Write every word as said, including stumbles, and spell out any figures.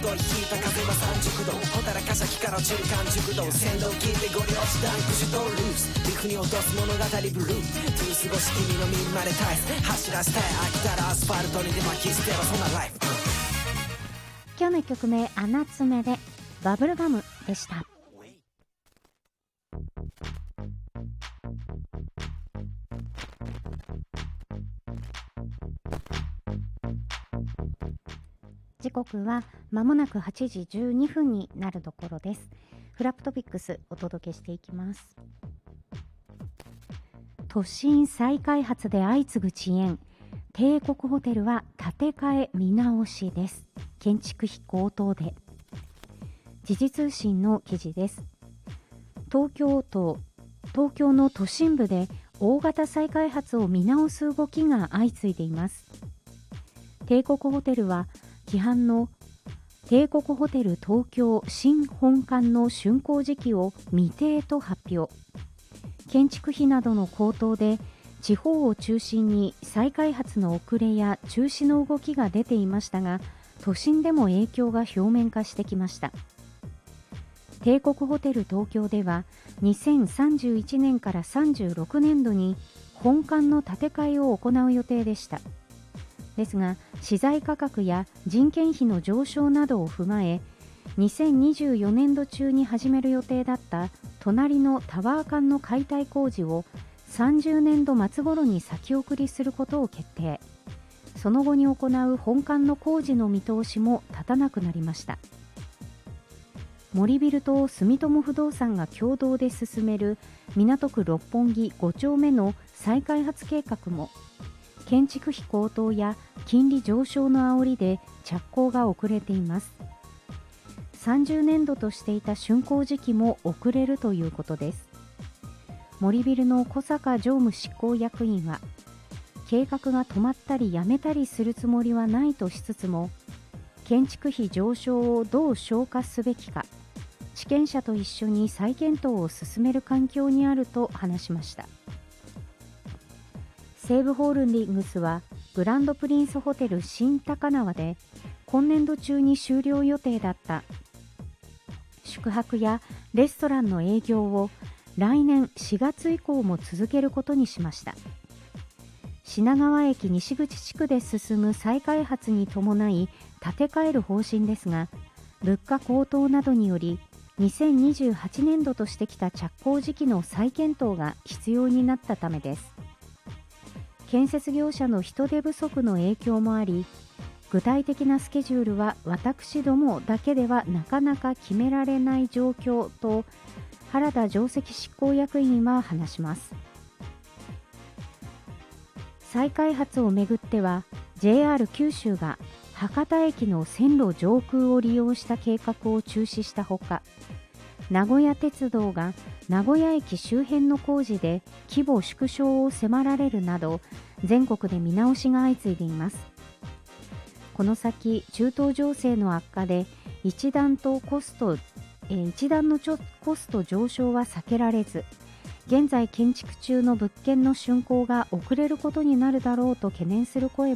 引いた風はさんじゅうど、ほたらかしゃきから中間熟度、線路切ってゴリ押しダンクシュとルース、リフに落とす物語ブルー、トゥース越し君のみんまでタイス、走らせて飽きたらアスファルトにで巻き捨てろ、そんなライフ。 今日のいっきょくめ、アナツメでバブルガムでした。時刻はまもなくはちじじゅうにふんになるところです。フラップトピックスお届けしていきます。都心再開発で相次ぐ遅延、帝国ホテルは建て替え見直しです。建築費高騰で。時事通信の記事です。東京都東京の都心部で大型再開発を見直す動きが相次いでいます。帝国ホテルは規範の帝国ホテル東京新本館の竣工時期を未定と発表。建築費などの高騰で地方を中心に再開発の遅れや中止の動きが出ていましたが、都心でも影響が表面化してきました。帝国ホテル東京ではにせんさんじゅういちねんからさんじゅうろくねんどに本館の建て替えを行う予定でした。ですが、資材価格や人件費の上昇などを踏まえ、にせんにじゅうよねんど中に始める予定だった隣のタワー館の解体工事をさんじゅうねんど末頃に先送りすることを決定。その後に行う本館の工事の見通しも立たなくなりました。森ビルと住友不動産が共同で進める港区六本木ご丁目の再開発計画も、建築費高騰や金利上昇の煽りで着工が遅れています。さんじゅうねんどとしていた竣工時期も遅れるということです。森ビルの小坂常務執行役員は、計画が止まったりやめたりするつもりはないとしつつも、建築費上昇をどう消化すべきか、地権者と一緒に再検討を進める環境にあると話しました。西武ホールディングスはグランドプリンスホテル新高輪で今年度中に終了予定だった宿泊やレストランの営業を来年しがつ以降も続けることにしました。品川駅西口地区で進む再開発に伴い建て替える方針ですが、物価高騰などによりにせんにじゅうはちねんどとしてきた着工時期の再検討が必要になったためです。建設業者の人手不足の影響もあり、具体的なスケジュールは私どもだけではなかなか決められない状況と原田上席執行役員は話します。再開発をめぐっては ジェイアール 九州が博多駅の線路上空を利用した計画を中止したほか、名古屋鉄道が名古屋駅周辺の工事で規模縮小を迫られるなど、全国で見直しが相次いでいます。この先、中東情勢の悪化で一段とコスト、えー、一段のちょコスト上昇は避けられず、現在建築中の物件の竣工が遅れることになるだろうと懸念する声